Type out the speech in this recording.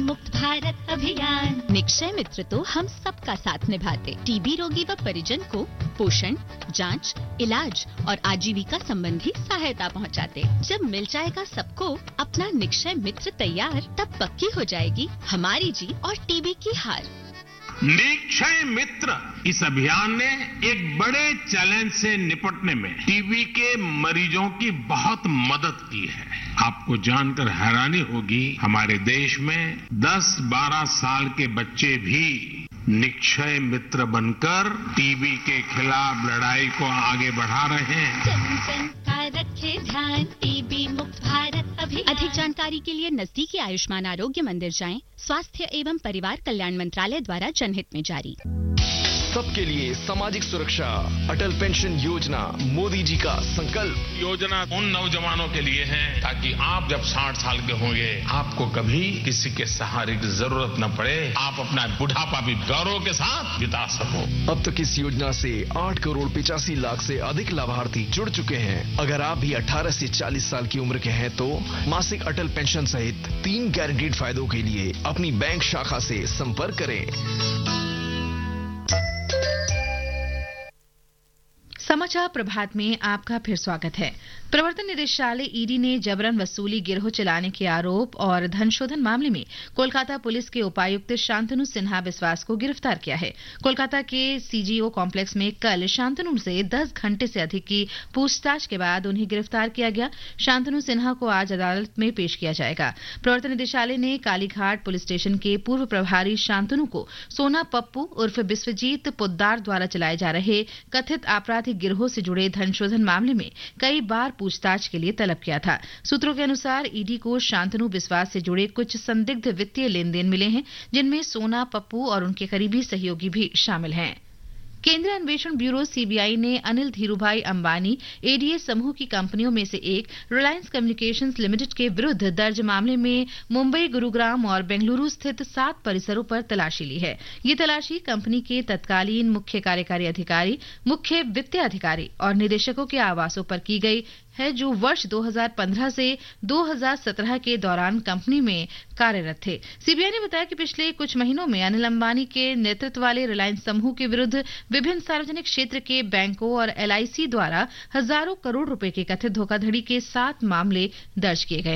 मुक्त भारत अभियान। निक्षय मित्र तो हम सबका साथ निभाते, टीबी रोगी व परिजन को पोषण, जांच, इलाज और आजीविका संबंधी सहायता पहुंचाते। जब मिल जाएगा सबको अपना निक्षय मित्र तैयार, तब पक्की हो जाएगी हमारी जीत और टीबी की हार। निक्षय मित्र इस अभियान ने एक बड़े चैलेंज से निपटने में टीबी के मरीजों की बहुत मदद की है। आपको जानकर हैरानी होगी, हमारे देश में 10-12 साल के बच्चे भी निक्षय मित्र बनकर टीबी के खिलाफ लड़ाई को आगे बढ़ा रहे हैं। जन जन का रखे ध्यान, टीबी मुक्त भारत अभियान। अधिक जानकारी के लिए नजदीकी आयुष्मान आरोग्य मंदिर जाएं। स्वास्थ्य एवं परिवार कल्याण मंत्रालय द्वारा जनहित में जारी। सबके लिए सामाजिक सुरक्षा, अटल पेंशन योजना, मोदी जी का संकल्प। योजना उन नौजवानों के लिए है ताकि आप जब 60 साल के होंगे, आपको कभी किसी के सहारे की जरूरत न पड़े, आप अपना बुढ़ापा भी गौरव के साथ बिता सको। अब तक इस योजना से 8 करोड़ 85 लाख से अधिक लाभार्थी जुड़ चुके हैं। अगर आप भी 18 से 40 साल की उम्र के हैं तो मासिक अटल पेंशन सहित 3 गारंटीड फायदों के लिए अपनी बैंक शाखा से संपर्क करें। समाचार प्रभात में आपका फिर स्वागत है। प्रवर्तन निदेशालय ईडी ने जबरन वसूली गिरोह चलाने के आरोप और धन शोधन मामले में कोलकाता पुलिस के उपायुक्त शांतनु सिन्हा बिस्वास को गिरफ्तार किया है। कोलकाता के सीजीओ कॉम्प्लेक्स में कल शांतनु से 10 घंटे से अधिक की पूछताछ के बाद उन्हें गिरफ्तार किया गया। शांतनु सिन्हा को आज अदालत में पेश किया जाएगा। प्रवर्तन निदेशालय ने कालीघाट पुलिस स्टेशन के पूर्व प्रभारी शांतनु को सोना पप्पू उर्फ बिस्वजीत पोद्दार द्वारा चलाए जा रहे कथित आपराधिक गिरोह से जुड़े धन शोधन मामले में कई बार पूछताछ के लिए तलब किया था। सूत्रों के अनुसार ईडी को शांतनु बिस्वास से जुड़े कुछ संदिग्ध वित्तीय लेन देन मिले हैं, जिनमें सोना पप्पू और उनके करीबी सहयोगी भी शामिल हैं। केंद्रीय अन्वेषण ब्यूरो सीबीआई ने अनिल धीरूभाई अंबानी एडीएस समूह की कंपनियों में से एक रिलायंस कम्युनिकेशंस लिमिटेड के विरुद्ध दर्ज मामले में मुंबई, गुरुग्राम और बेंगलुरु स्थित 7 परिसरों पर तलाशी ली है। ये तलाशी कंपनी के तत्कालीन मुख्य कार्यकारी अधिकारी, मुख्य वित्तीय अधिकारी और निदेशकों के आवासों पर की गई है, जो वर्ष 2015 से 2017 के दौरान कंपनी में कार्यरत थे। सीबीआई ने बताया कि पिछले कुछ महीनों में अनिल अंबानी के नेतृत्व वाले रिलायंस समूह के विरुद्ध विभिन्न सार्वजनिक क्षेत्र के बैंकों और एलआईसी द्वारा हजारों करोड़ रुपए के कथित धोखाधड़ी के 7 मामले दर्ज किए गए।